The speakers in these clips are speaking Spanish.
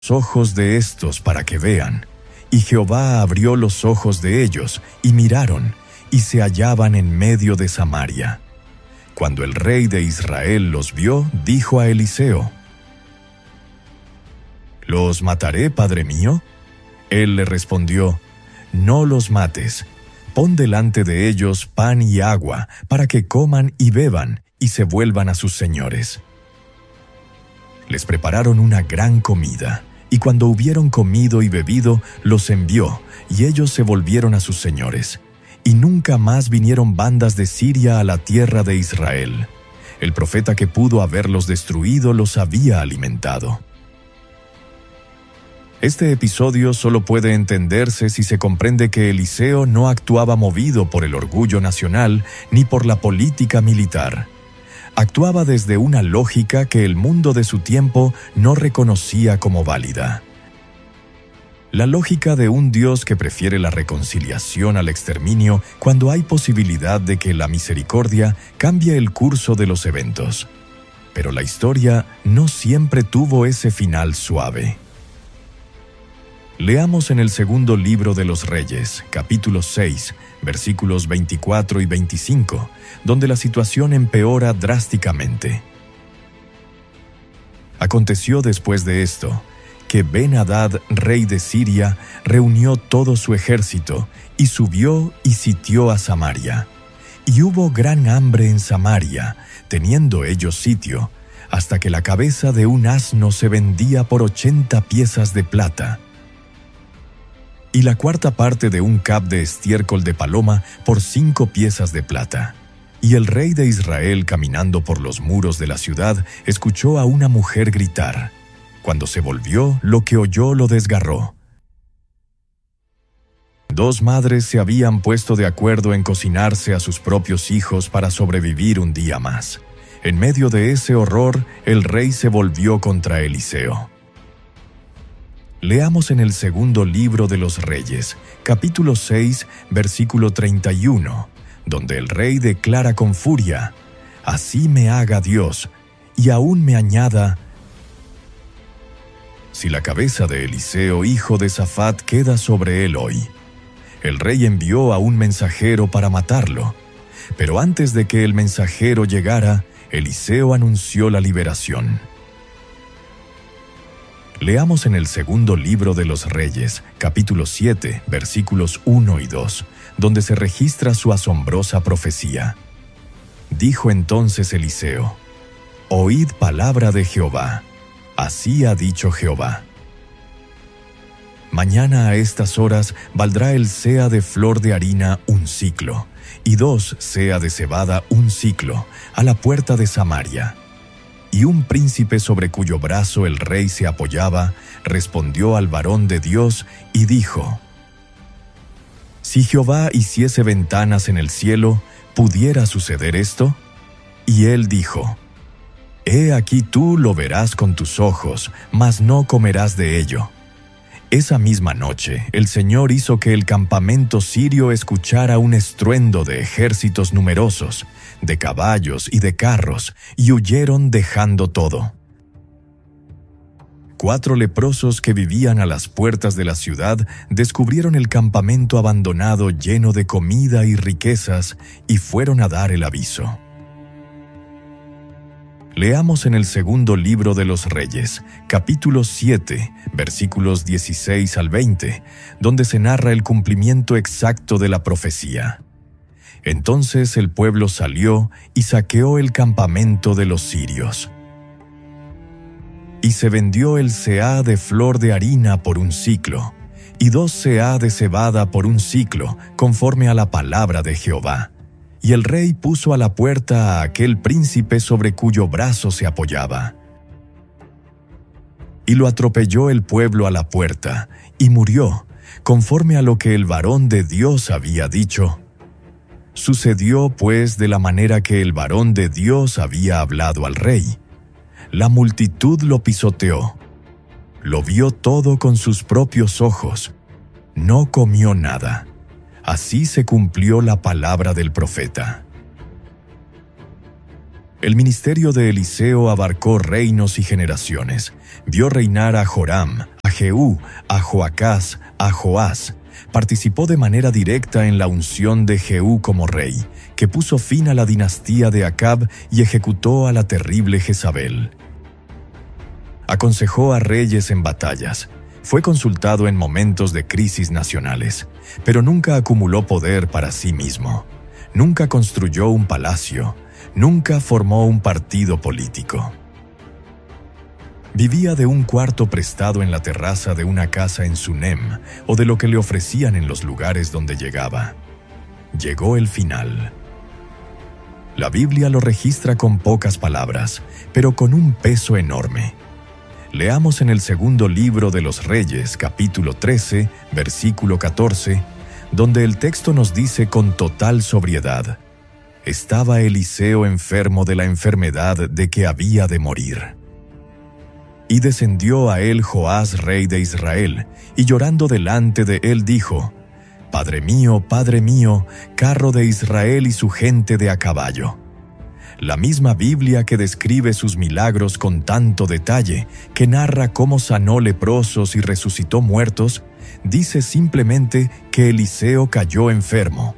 ojos de estos para que vean. Y Jehová abrió los ojos de ellos, y miraron, y se hallaban en medio de Samaria. Cuando el rey de Israel los vio, dijo a Eliseo: ¿Los mataré, padre mío? Él le respondió: No los mates. Pon delante de ellos pan y agua, para que coman y beban, y se vuelvan a sus señores. Les prepararon una gran comida, y cuando hubieron comido y bebido, los envió, y ellos se volvieron a sus señores. Y nunca más vinieron bandas de Siria a la tierra de Israel. El profeta que pudo haberlos destruido los había alimentado. Este episodio solo puede entenderse si se comprende que Eliseo no actuaba movido por el orgullo nacional ni por la política militar. Actuaba desde una lógica que el mundo de su tiempo no reconocía como válida. La lógica de un Dios que prefiere la reconciliación al exterminio cuando hay posibilidad de que la misericordia cambie el curso de los eventos. Pero la historia no siempre tuvo ese final suave. Leamos en el segundo libro de los Reyes, capítulo 6, versículos 24 y 25, donde la situación empeora drásticamente. Aconteció después de esto, que Ben-Hadad, rey de Siria, reunió todo su ejército, y subió y sitió a Samaria. Y hubo gran hambre en Samaria, teniendo ellos sitio, hasta que la cabeza de un asno se vendía por 80 piezas de plata, y la cuarta parte de un cab de estiércol de paloma por 5 piezas de plata. Y el rey de Israel, caminando por los muros de la ciudad, escuchó a una mujer gritar. Cuando se volvió, lo que oyó lo desgarró. 2 madres se habían puesto de acuerdo en cocinarse a sus propios hijos para sobrevivir un día más. En medio de ese horror, el rey se volvió contra Eliseo. Leamos en el segundo libro de los Reyes, capítulo 6, versículo 31, donde el rey declara con furia: Así me haga Dios, y aún me añada, si la cabeza de Eliseo, hijo de Safat, queda sobre él hoy. El rey envió a un mensajero para matarlo, pero antes de que el mensajero llegara, Eliseo anunció la liberación. Leamos en el segundo libro de los Reyes, capítulo 7, versículos 1 y 2, donde se registra su asombrosa profecía. Dijo entonces Eliseo: Oíd palabra de Jehová. Así ha dicho Jehová. Mañana a estas horas valdrá el seah de flor de harina 1 siclo, y 2 seah de cebada 1 siclo, a la puerta de Samaria. Y un príncipe sobre cuyo brazo el rey se apoyaba, respondió al varón de Dios y dijo: Si Jehová hiciese ventanas en el cielo, ¿pudiera suceder esto? Y él dijo: He aquí tú lo verás con tus ojos, mas no comerás de ello. Esa misma noche, el Señor hizo que el campamento sirio escuchara un estruendo de ejércitos numerosos, de caballos y de carros, y huyeron dejando todo. 4 leprosos que vivían a las puertas de la ciudad descubrieron el campamento abandonado lleno de comida y riquezas, y fueron a dar el aviso. Leamos en el segundo libro de los Reyes, capítulo 7, versículos 16 al 20, donde se narra el cumplimiento exacto de la profecía. Entonces el pueblo salió y saqueó el campamento de los sirios. Y se vendió el seah de flor de harina por 1 siclo, y 2 seah de cebada por 1 siclo, conforme a la palabra de Jehová. Y el rey puso a la puerta a aquel príncipe sobre cuyo brazo se apoyaba. Y lo atropelló el pueblo a la puerta, y murió, conforme a lo que el varón de Dios había dicho. Sucedió, pues, de la manera que el varón de Dios había hablado al rey. La multitud lo pisoteó. Lo vio todo con sus propios ojos. No comió nada. Así se cumplió la palabra del profeta. El ministerio de Eliseo abarcó reinos y generaciones. Vio reinar a Joram, a Jehú, a Joacás, a Joás. Participó de manera directa en la unción de Jehú como rey, que puso fin a la dinastía de Acab y ejecutó a la terrible Jezabel. Aconsejó a reyes en batallas. Fue consultado en momentos de crisis nacionales, pero nunca acumuló poder para sí mismo. Nunca construyó un palacio. Nunca formó un partido político. Vivía de un cuarto prestado en la terraza de una casa en Sunem o de lo que le ofrecían en los lugares donde llegaba. Llegó el final. La Biblia lo registra con pocas palabras, pero con un peso enorme. Leamos en el segundo libro de los Reyes, capítulo 13, versículo 14, donde el texto nos dice con total sobriedad: estaba Eliseo enfermo de la enfermedad de que había de morir. Y descendió a él Joás, rey de Israel, y llorando delante de él dijo: Padre mío, carro de Israel y su gente de a caballo. La misma Biblia que describe sus milagros con tanto detalle, que narra cómo sanó leprosos y resucitó muertos, dice simplemente que Eliseo cayó enfermo.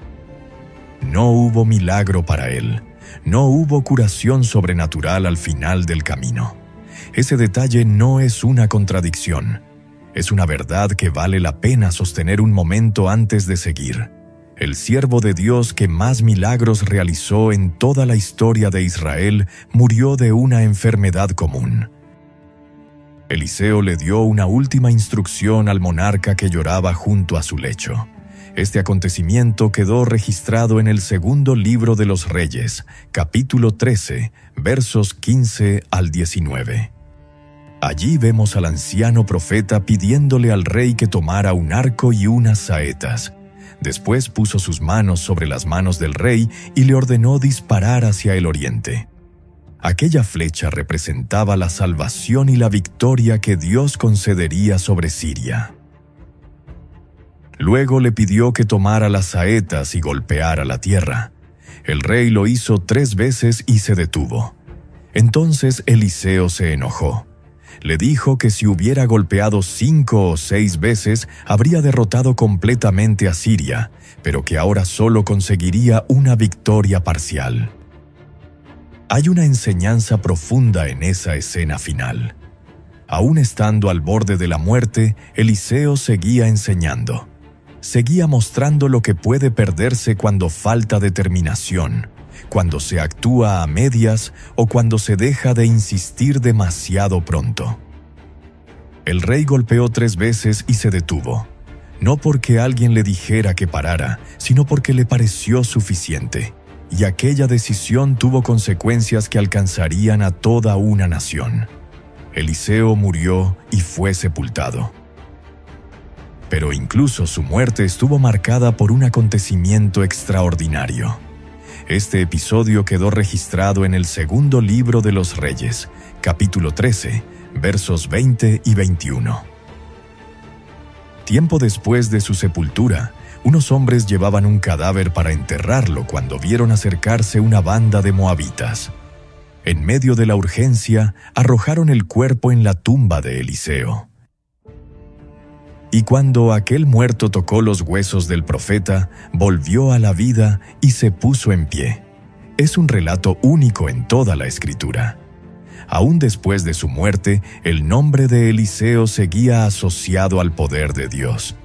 No hubo milagro para él, no hubo curación sobrenatural al final del camino. Ese detalle no es una contradicción, es una verdad que vale la pena sostener un momento antes de seguir. El siervo de Dios que más milagros realizó en toda la historia de Israel murió de una enfermedad común. Eliseo le dio una última instrucción al monarca que lloraba junto a su lecho. Este acontecimiento quedó registrado en el segundo libro de los Reyes, capítulo 13, versos 15 al 19. Allí vemos al anciano profeta pidiéndole al rey que tomara un arco y unas saetas. Después puso sus manos sobre las manos del rey y le ordenó disparar hacia el oriente. Aquella flecha representaba la salvación y la victoria que Dios concedería sobre Siria. Luego le pidió que tomara las saetas y golpeara la tierra. El rey lo hizo 3 veces y se detuvo. Entonces Eliseo se enojó. Le dijo que si hubiera golpeado 5 o 6 veces, habría derrotado completamente a Siria, pero que ahora solo conseguiría una victoria parcial. Hay una enseñanza profunda en esa escena final. Aún estando al borde de la muerte, Eliseo seguía enseñando. Seguía mostrando lo que puede perderse cuando falta determinación, cuando se actúa a medias o cuando se deja de insistir demasiado pronto. El rey golpeó 3 veces y se detuvo, no porque alguien le dijera que parara, sino porque le pareció suficiente, y aquella decisión tuvo consecuencias que alcanzarían a toda una nación. Eliseo murió y fue sepultado. Pero incluso su muerte estuvo marcada por un acontecimiento extraordinario. Este episodio quedó registrado en el segundo libro de los Reyes, capítulo 13, versos 20 y 21. Tiempo después de su sepultura, unos hombres llevaban un cadáver para enterrarlo cuando vieron acercarse una banda de moabitas. En medio de la urgencia, arrojaron el cuerpo en la tumba de Eliseo. Y cuando aquel muerto tocó los huesos del profeta, volvió a la vida y se puso en pie. Es un relato único en toda la Escritura. Aún después de su muerte, el nombre de Eliseo seguía asociado al poder de Dios.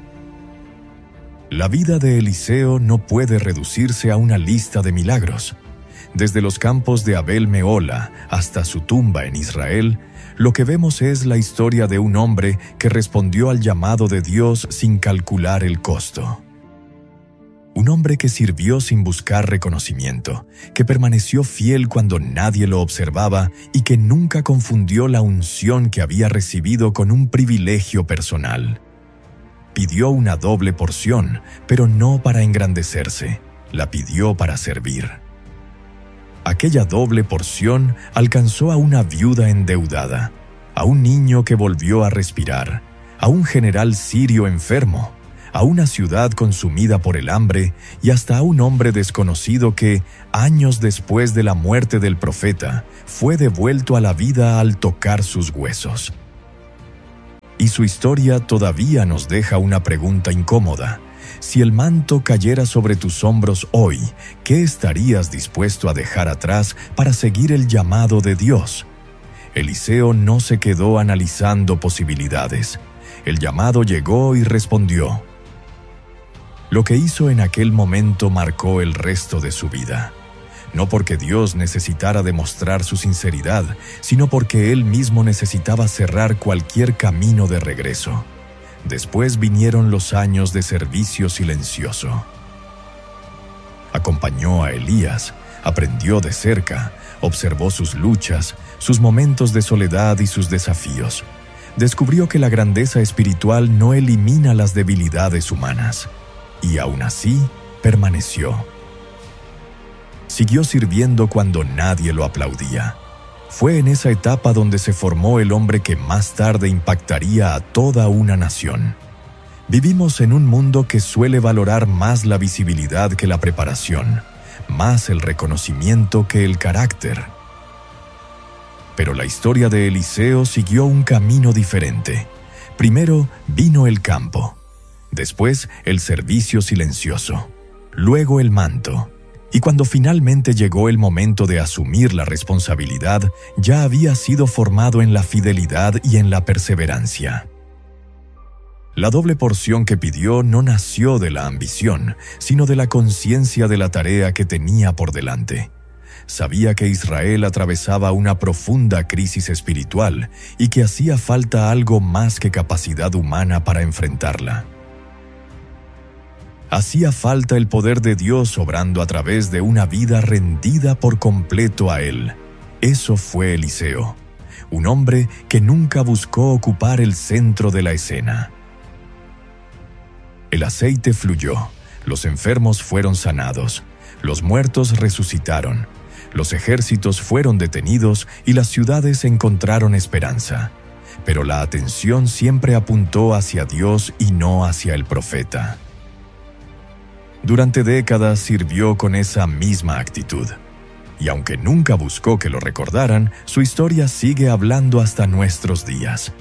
La vida de Eliseo no puede reducirse a una lista de milagros. Desde los campos de Abel Mehola hasta su tumba en Israel, lo que vemos es la historia de un hombre que respondió al llamado de Dios sin calcular el costo. Un hombre que sirvió sin buscar reconocimiento, que permaneció fiel cuando nadie lo observaba y que nunca confundió la unción que había recibido con un privilegio personal. Pidió una doble porción, pero no para engrandecerse, la pidió para servir. Aquella doble porción alcanzó a una viuda endeudada, a un niño que volvió a respirar, a un general sirio enfermo, a una ciudad consumida por el hambre y hasta a un hombre desconocido que, años después de la muerte del profeta, fue devuelto a la vida al tocar sus huesos. Y su historia todavía nos deja una pregunta incómoda. Si el manto cayera sobre tus hombros hoy, ¿qué estarías dispuesto a dejar atrás para seguir el llamado de Dios? Eliseo no se quedó analizando posibilidades. El llamado llegó y respondió. Lo que hizo en aquel momento marcó el resto de su vida. No porque Dios necesitara demostrar su sinceridad, sino porque Él mismo necesitaba cerrar cualquier camino de regreso. Después vinieron los años de servicio silencioso. Acompañó a Elías, aprendió de cerca, observó sus luchas, sus momentos de soledad y sus desafíos. Descubrió que la grandeza espiritual no elimina las debilidades humanas. Y aún así, permaneció. Siguió sirviendo cuando nadie lo aplaudía. Fue en esa etapa donde se formó el hombre que más tarde impactaría a toda una nación. Vivimos en un mundo que suele valorar más la visibilidad que la preparación, más el reconocimiento que el carácter. Pero la historia de Eliseo siguió un camino diferente. Primero vino el campo, después el servicio silencioso, luego el manto. Y cuando finalmente llegó el momento de asumir la responsabilidad, ya había sido formado en la fidelidad y en la perseverancia. La doble porción que pidió no nació de la ambición, sino de la conciencia de la tarea que tenía por delante. Sabía que Israel atravesaba una profunda crisis espiritual y que hacía falta algo más que capacidad humana para enfrentarla. Hacía falta el poder de Dios obrando a través de una vida rendida por completo a Él. Eso fue Eliseo, un hombre que nunca buscó ocupar el centro de la escena. El aceite fluyó, los enfermos fueron sanados, los muertos resucitaron, los ejércitos fueron detenidos y las ciudades encontraron esperanza. Pero la atención siempre apuntó hacia Dios y no hacia el profeta. Durante décadas sirvió con esa misma actitud. Y aunque nunca buscó que lo recordaran, su historia sigue hablando hasta nuestros días.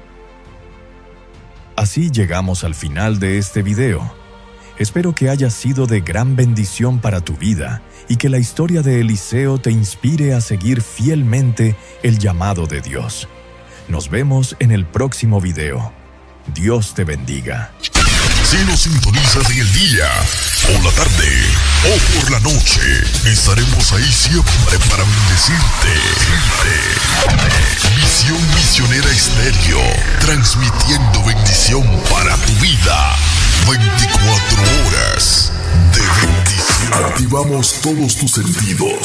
Así llegamos al final de este video. Espero que haya sido de gran bendición para tu vida y que la historia de Eliseo te inspire a seguir fielmente el llamado de Dios. Nos vemos en el próximo video. Dios te bendiga. Si nos sintonizas en el día, o la tarde, o por la noche, estaremos ahí siempre para bendecirte. Visión Misionera Estéreo, transmitiendo bendición para tu vida. 24 horas de bendición. Activamos todos tus sentidos,